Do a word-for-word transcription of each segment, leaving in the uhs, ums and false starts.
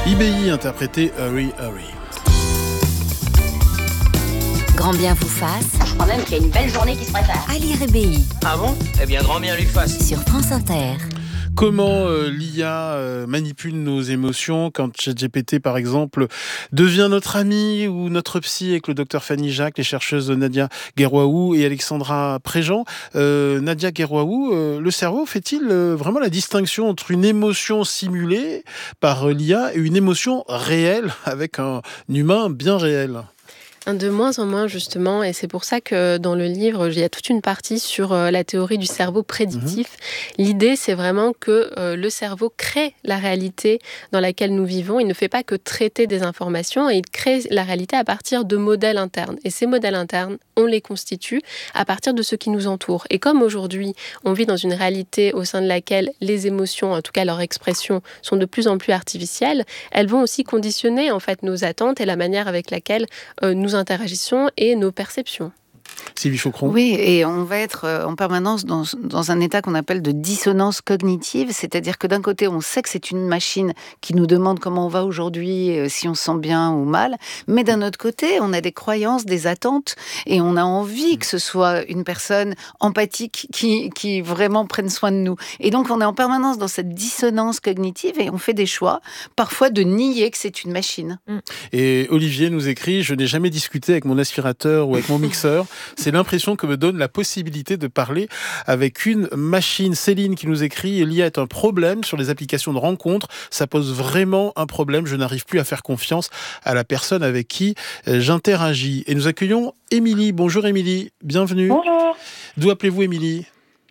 I B I interprété Hurry Hurry. Grand bien vous fasse. Je crois même qu'il y a une belle journée qui se prépare. À lire B I. Ah bon ? Eh bien, grand bien lui fasse. Sur France Inter. Comment euh, l'I A euh, manipule nos émotions quand ChatGPT, par exemple, devient notre ami ou notre psy avec le docteur Fanny Jacques, les chercheuses Nadia Guerwaou et Alexandra Préjean. Euh, Nadia Guerwaou, euh, le cerveau fait-il euh, vraiment la distinction entre une émotion simulée par euh, l'I A et une émotion réelle avec un humain bien réel ? De moins en moins, justement, et c'est pour ça que dans le livre, il y a toute une partie sur la théorie du cerveau prédictif. Mmh. L'idée, c'est vraiment que euh, le cerveau crée la réalité dans laquelle nous vivons. Il ne fait pas que traiter des informations, et il crée la réalité à partir de modèles internes. Et ces modèles internes, on les constitue à partir de ce qui nous entoure. Et comme aujourd'hui, on vit dans une réalité au sein de laquelle les émotions, en tout cas leur expression, sont de plus en plus artificielles, elles vont aussi conditionner en fait nos attentes et la manière avec laquelle euh, nous interagissons et nos perceptions. Sylvie Chaucron. Oui, et on va être en permanence dans, dans un état qu'on appelle de dissonance cognitive, c'est-à-dire que d'un côté, on sait que c'est une machine qui nous demande comment on va aujourd'hui, si on se sent bien ou mal, mais d'un autre côté, on a des croyances, des attentes, et on a envie que ce soit une personne empathique qui, qui vraiment prenne soin de nous. Et donc, on est en permanence dans cette dissonance cognitive et on fait des choix, parfois de nier que c'est une machine. Et Olivier nous écrit « Je n'ai jamais discuté avec mon aspirateur ou avec mon mixeur. C'est l'impression que me donne la possibilité de parler avec une machine. » Céline qui nous écrit « L'I A est un problème sur les applications de rencontres. Ça pose vraiment un problème. Je n'arrive plus à faire confiance à la personne avec qui j'interagis. » Et nous accueillons Émilie. Bonjour Émilie, bienvenue. Bonjour. D'où appelez-vous Émilie ?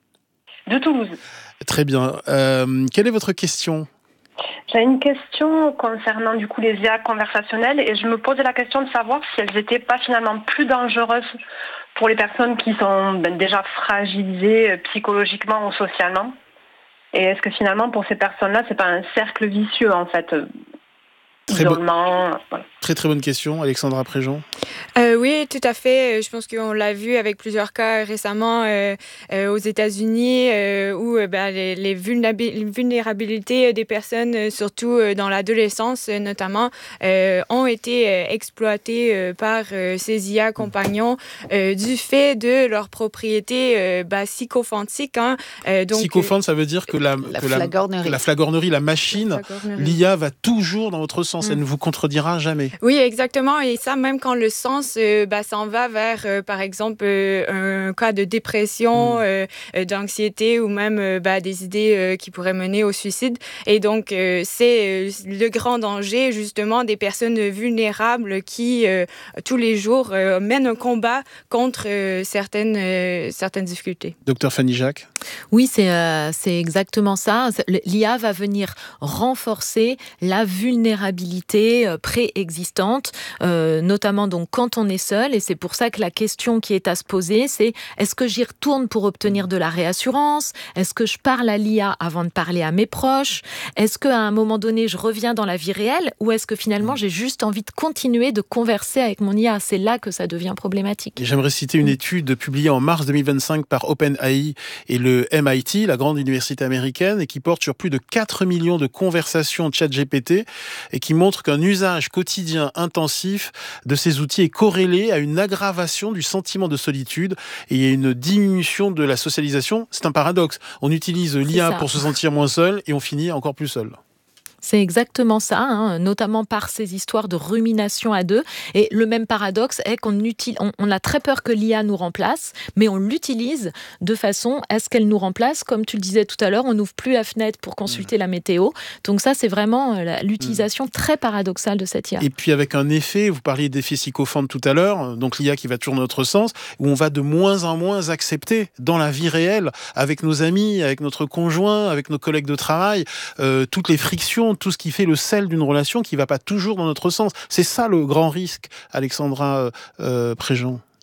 De Toulouse. Très bien. Euh, quelle est votre question ? J'ai une question concernant du coup les I A conversationnelles et je me posais la question de savoir si elles n'étaient pas finalement plus dangereuses pour les personnes qui sont ben, déjà fragilisées euh, psychologiquement ou socialement. Et est-ce que finalement pour ces personnes-là, c'est pas un cercle vicieux en fait euh, Très isolement, bo- voilà. Très très bonne question, Alexandra Préjean. Euh, oui, tout à fait. Je pense qu'on l'a vu avec plusieurs cas récemment euh, euh, aux États-Unis euh, où euh, ben, les, les vulnérabilités des personnes, euh, surtout euh, dans l'adolescence euh, notamment, euh, ont été euh, exploitées euh, par euh, ces I A compagnons euh, du fait de leur propriété euh, ben, psychophantique. Hein. Euh, donc, Psychophante, ça veut dire que la, La que flagornerie. La, la flagornerie, la machine, la flagornerie. l'I A va toujours dans votre sens. Mm. Elle ne vous contredira jamais. Oui, exactement. Et ça, même quand le sens euh, bah, s'en va vers, euh, par exemple, euh, un cas de dépression, mmh. euh, d'anxiété ou même euh, bah, des idées euh, qui pourraient mener au suicide. Et donc, euh, c'est euh, le grand danger, justement, des personnes vulnérables qui, euh, tous les jours, euh, mènent un combat contre euh, certaines, euh, certaines difficultés. Docteur Fanny Jacques. Oui, c'est, euh, c'est exactement ça. L'I A va venir renforcer la vulnérabilité euh, préexistante, euh, notamment donc quand on est seul. Et c'est pour ça que la question qui est à se poser, c'est est-ce que j'y retourne pour obtenir de la réassurance ? Est-ce que je parle à l'I A avant de parler à mes proches ? Est-ce qu'à un moment donné, je reviens dans la vie réelle ? Ou est-ce que finalement, j'ai juste envie de continuer de converser avec mon I A ? C'est là que ça devient problématique. Et j'aimerais citer une étude publiée en mars deux mille vingt-cinq par OpenAI et le M I T, la grande université américaine, et qui porte sur plus de quatre millions de conversations ChatGPT et qui montre qu'un usage quotidien intensif de ces outils est corrélé à une aggravation du sentiment de solitude et à une diminution de la socialisation. C'est un paradoxe. On utilise l'I A pour se sentir moins seul et on finit encore plus seul. C'est exactement ça, hein, notamment par ces histoires de rumination à deux. Et le même paradoxe est qu'on utilise, on, on a très peur que l'I A nous remplace, mais on l'utilise de façon à ce qu'elle nous remplace. Comme tu le disais tout à l'heure, on n'ouvre plus la fenêtre pour consulter mmh. la météo. Donc ça, c'est vraiment la, l'utilisation mmh. très paradoxale de cette I A. Et puis avec un effet, vous parliez d'effet sycophante tout à l'heure, donc l'I A qui va toujours dans notre sens, où on va de moins en moins accepter dans la vie réelle, avec nos amis, avec notre conjoint, avec nos collègues de travail, euh, toutes les frictions, tout ce qui fait le sel d'une relation qui ne va pas toujours dans notre sens. C'est ça le grand risque, Alexandra euh, Préjean.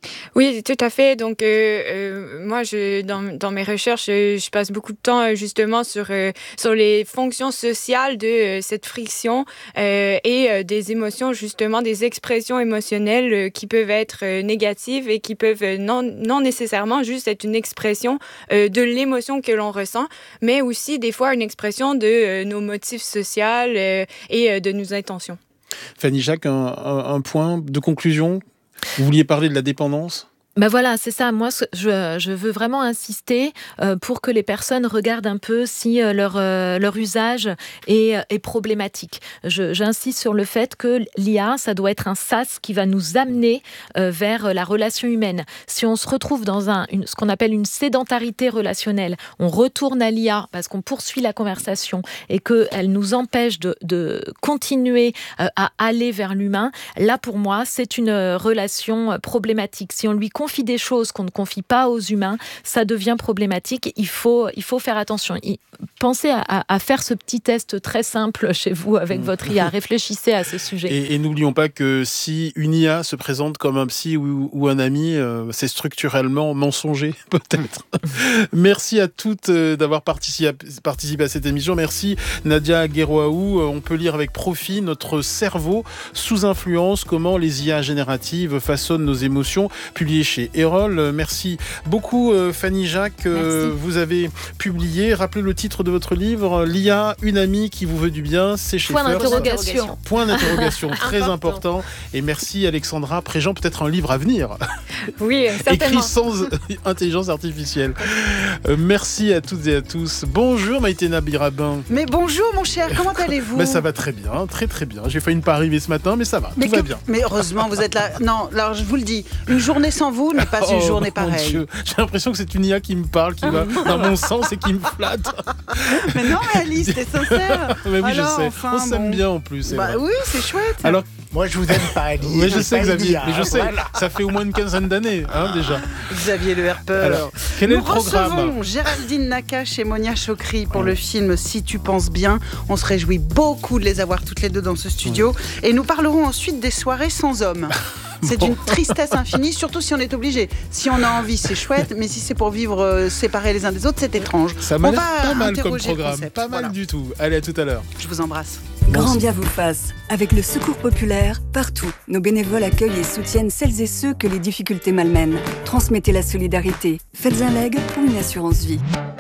Oui, tout à fait. Donc, euh, euh, moi, je, dans, dans mes recherches, je, je passe beaucoup de temps justement sur, euh, sur les fonctions sociales de euh, cette friction euh, et euh, des émotions, justement, des expressions émotionnelles euh, qui peuvent être euh, négatives et qui peuvent euh, non, non nécessairement juste être une expression euh, de l'émotion que l'on ressent, mais aussi des fois une expression de euh, nos motifs sociaux euh, et euh, de nos intentions. Fanny Jacques, un, un, un point de conclusion ? Vous vouliez parler de la dépendance ? Ben voilà, c'est ça. Moi, je, je veux vraiment insister euh, pour que les personnes regardent un peu si euh, leur, euh, leur usage est, est problématique. Je, j'insiste sur le fait que l'I A, ça doit être un sas qui va nous amener euh, vers la relation humaine. Si on se retrouve dans un, une, ce qu'on appelle une sédentarité relationnelle, on retourne à l'I A parce qu'on poursuit la conversation et qu'elle nous empêche de, de continuer euh, à aller vers l'humain, là, pour moi, c'est une relation problématique. Si on lui confie des choses qu'on ne confie pas aux humains, ça devient problématique. Il faut, il faut faire attention. Pensez à, à faire ce petit test très simple chez vous avec votre I A. Réfléchissez à ce sujet. Et, et n'oublions pas que si une I A se présente comme un psy ou, ou un ami, euh, c'est structurellement mensonger, peut-être. Merci à toutes euh, d'avoir participé à, participé à cette émission. Merci Nadia Guéroaou. On peut lire avec profit Notre cerveau sous influence, comment les I A génératives façonnent nos émotions, publié chez Erol. Merci beaucoup Fanny Jacques. Merci. Vous avez publié, rappelez le titre de votre livre, l'I A, une amie qui vous veut du bien, c'est chez Point First. d'interrogation. Point d'interrogation, très important. Et merci Alexandra Préjean, peut-être un livre à venir. Oui, certainement. Écrit sans intelligence artificielle. Euh, merci à toutes et à tous. Bonjour Maïtena Birabin. Mais bonjour mon cher, comment allez-vous ? Mais ça va très bien, très très bien. J'ai failli ne pas arriver ce matin, mais ça va, mais tout que... va bien. Mais heureusement vous êtes là. Non, alors je vous le dis, une journée sans vous n'est pas une oh, journée pareille. Dieu. J'ai l'impression que c'est une I A qui me parle, qui va dans mon sens et qui me flatte. Mais non, mais Alice, t'es sincère. Mais oui, alors, je sais. Enfin, on s'aime bon... bien en plus. Bah vrai. oui, c'est chouette. Alors, moi, je vous aime pas, Alice. Oui, je sais, Xavier. Mais je sais, voilà. Ça fait au moins une quinzaine d'années, hein, déjà. Xavier Le Herpeur. Alors, quel est Nous le programme ? recevons Géraldine Nakache et Monia Chokri pour oui. le film Si tu penses bien. On se réjouit beaucoup de les avoir toutes les deux dans ce studio. Oui. Et nous parlerons ensuite des soirées sans hommes. C'est bon. D'une tristesse infinie, surtout si on est obligé. Si on a envie, c'est chouette, mais si c'est pour vivre euh, séparés les uns des autres, c'est étrange. Ça m'a l'air pas mal comme programme, pas mal voilà. du tout. Allez, à tout à l'heure. Je vous embrasse. Grand bien vous fasse. Avec le Secours populaire, partout, nos bénévoles accueillent et soutiennent celles et ceux que les difficultés malmènent. Transmettez la solidarité. Faites un leg ou une assurance vie.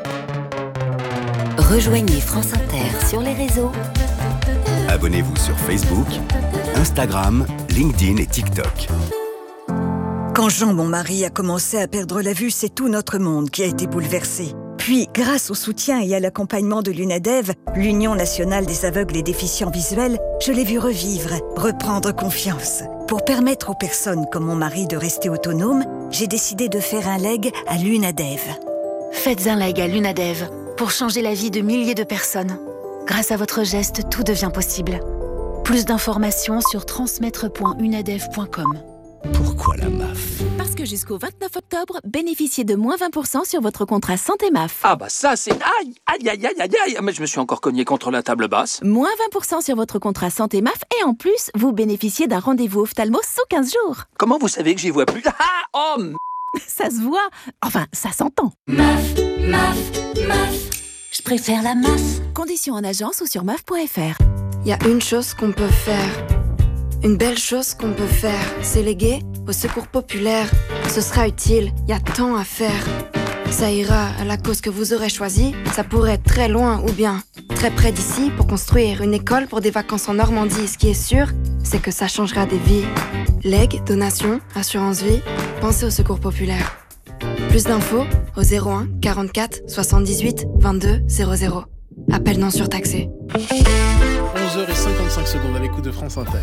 Rejoignez France Inter sur les réseaux. Abonnez-vous sur Facebook, Instagram, LinkedIn et TikTok. Quand Jean, mon mari, a commencé à perdre la vue, c'est tout notre monde qui a été bouleversé. Puis, grâce au soutien et à l'accompagnement de l'UNADEV, l'Union nationale des aveugles et déficients visuels, je l'ai vu revivre, reprendre confiance. Pour permettre aux personnes comme mon mari de rester autonomes, j'ai décidé de faire un leg à l'UNADEV. Faites un leg à l'UNADEV pour changer la vie de milliers de personnes. Grâce à votre geste, tout devient possible. Plus d'informations sur transmettre point unadev point com. Pourquoi la M A F ? Parce que jusqu'au vingt-neuf octobre, bénéficiez de moins vingt pour cent sur votre contrat santé M A F. Ah bah ça c'est... Aïe, aïe, aïe, aïe, aïe, aïe. Mais je me suis encore cogné contre la table basse. Moins vingt pour cent sur votre contrat santé M A F et en plus, vous bénéficiez d'un rendez-vous ophtalmo sous quinze jours. Comment vous savez que j'y vois plus ? Ah, oh m... Ça se voit. Enfin, ça s'entend. M A F, M A F, M A F. Je préfère la M A F. Conditions en agence ou sur M A F point F R. Il y a une chose qu'on peut faire. Une belle chose qu'on peut faire, c'est léguer au Secours populaire. Ce sera utile, il y a tant à faire. Ça ira à la cause que vous aurez choisie. Ça pourrait être très loin ou bien très près d'ici pour construire une école pour des vacances en Normandie. Ce qui est sûr, c'est que ça changera des vies. Legs, donations, assurance vie, pensez au Secours populaire. Plus d'infos au zéro un quarante-quatre soixante-dix-huit vingt-deux zéro zéro. Appel non surtaxé. onze heures cinquante-cinq secondes à l'écoute de France Inter.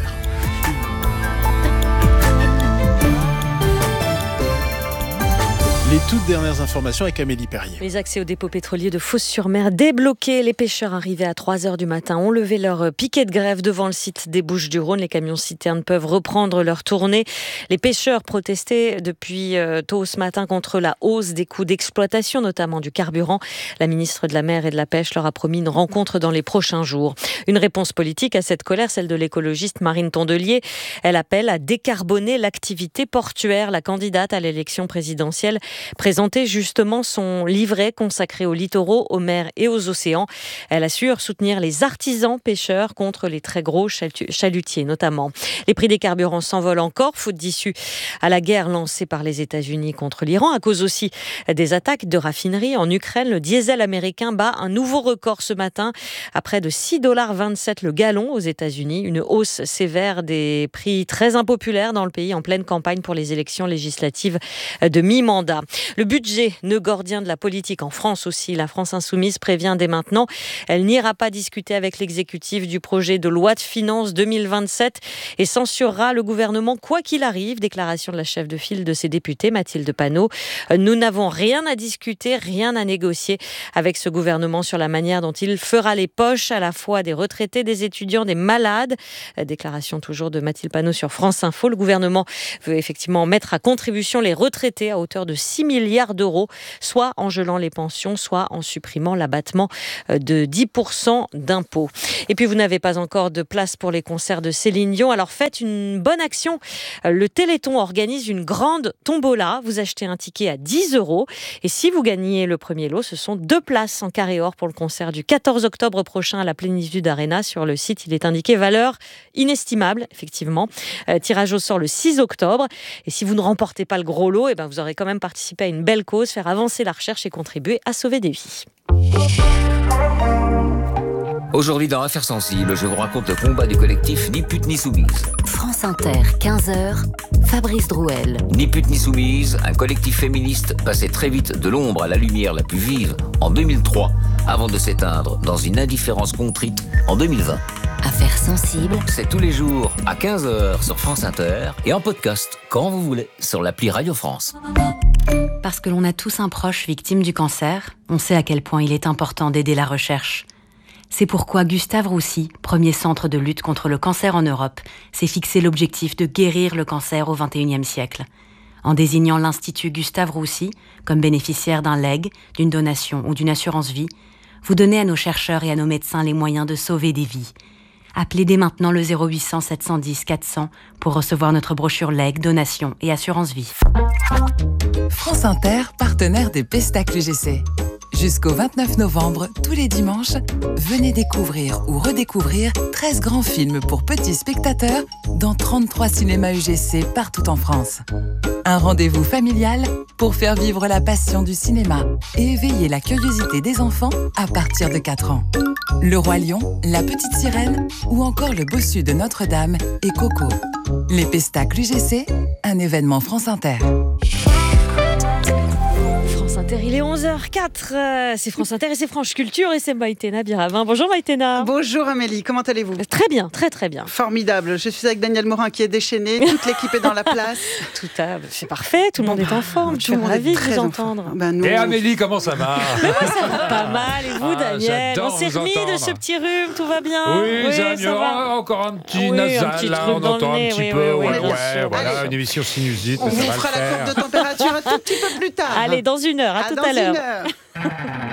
Les toutes dernières informations avec Amélie Perrier. Les accès au dépôt pétrolier de Fos-sur-Mer débloqués. Les pêcheurs arrivés à trois heures du matin ont levé leur piquet de grève devant le site des Bouches-du-Rhône. Les camions citernes peuvent reprendre leur tournée. Les pêcheurs protestaient depuis tôt ce matin contre la hausse des coûts d'exploitation, notamment du carburant. La ministre de la Mer et de la Pêche leur a promis une rencontre dans les prochains jours. Une réponse politique à cette colère, celle de l'écologiste Marine Tondelier. Elle appelle à décarboner l'activité portuaire. La candidate à l'élection présidentielle présentait justement son livret consacré aux littoraux, aux mers et aux océans. Elle assure soutenir les artisans pêcheurs contre les très gros chalutiers notamment. Les prix des carburants s'envolent encore, faute d'issue à la guerre lancée par les États-Unis contre l'Iran, à cause aussi des attaques de raffineries en Ukraine. Le diesel américain bat un nouveau record ce matin à près de six virgule vingt-sept dollars le gallon aux États-Unis. Une hausse sévère des prix très impopulaires dans le pays en pleine campagne pour les élections législatives de mi-mandat. Le budget, nœud gordien de la politique en France aussi. La France insoumise prévient dès maintenant, elle n'ira pas discuter avec l'exécutif du projet de loi de finances deux mille vingt-sept et censurera le gouvernement quoi qu'il arrive. Déclaration de la chef de file de ses députés, Mathilde Panot. Nous n'avons rien à discuter, rien à négocier avec ce gouvernement sur la manière dont il fera les poches à la fois des retraités, des étudiants, des malades. Déclaration toujours de Mathilde Panot sur France Info. Le gouvernement veut effectivement mettre à contribution les retraités à hauteur de six milliards d'euros, soit en gelant les pensions, soit en supprimant l'abattement de dix pour cent d'impôts. Et puis vous n'avez pas encore de place pour les concerts de Céline Dion, alors faites une bonne action. Le Téléthon organise une grande tombola. Vous achetez un ticket à dix euros et si vous gagnez le premier lot, ce sont deux places en carré or pour le concert du quatorze octobre prochain à la Plénitude Arena. Sur le site, il est indiqué valeur inestimable, effectivement. Euh, tirage au sort le six octobre. Et si vous ne remportez pas le gros lot, eh ben vous aurez quand même participé à une belle cause, faire avancer la recherche et contribuer à sauver des vies. Aujourd'hui dans Affaires sensibles, je vous raconte le combat du collectif Ni pute ni soumise. France Inter, quinze heures, Fabrice Drouel. Ni pute ni soumise, un collectif féministe passé très vite de l'ombre à la lumière la plus vive en deux mille trois, avant de s'éteindre dans une indifférence contrite en deux mille vingt. Affaires sensibles. C'est tous les jours à quinze heures sur France Inter et en podcast quand vous voulez sur l'appli Radio France. Parce que l'on a tous un proche victime du cancer, on sait à quel point il est important d'aider la recherche. C'est pourquoi Gustave Roussy, premier centre de lutte contre le cancer en Europe, s'est fixé l'objectif de guérir le cancer au vingt et unième siècle. En désignant l'Institut Gustave Roussy comme bénéficiaire d'un legs, d'une donation ou d'une assurance vie, vous donnez à nos chercheurs et à nos médecins les moyens de sauver des vies. Appelez dès maintenant le zéro huit cents sept cent dix quatre cents pour recevoir notre brochure legs, donation et assurance vie. France Inter, partenaire des Pestac U G C. Jusqu'au vingt-neuf novembre, tous les dimanches, venez découvrir ou redécouvrir treize grands films pour petits spectateurs dans trente-trois cinémas U G C partout en France. Un rendez-vous familial pour faire vivre la passion du cinéma et éveiller la curiosité des enfants à partir de quatre ans. Le Roi Lion, La Petite Sirène ou encore Le Bossu de Notre-Dame et Coco. Les Pestac U G C, un événement France Inter. France Inter, il est onze heures quatre, c'est France Inter et c'est France Culture et c'est Maïtena Biravin. Bonjour Maïtena. Bonjour Amélie, comment allez-vous? Très bien, très très bien. Formidable, je suis avec Daniel Morin qui est déchaîné, toute l'équipe est dans la place. Tout à, c'est parfait, tout le monde est en forme, je suis ravie de vous entendre. Ben nous... Et Amélie, comment ça va? Mais moi ça va pas mal, et vous ah, Daniel? On s'est remis de ce petit rhume, tout va bien? Oui, oui ça, ça va. Encore un petit oui, nasal, un petit là, on entend un petit oui, peu, oui, ouais, ouais, ouais, voilà, allez. Une émission sinusite, on ça vous va fera le faire. La courbe de température un tout petit peu plus tard. Allez, dans une heure, à, à tout à l'heure.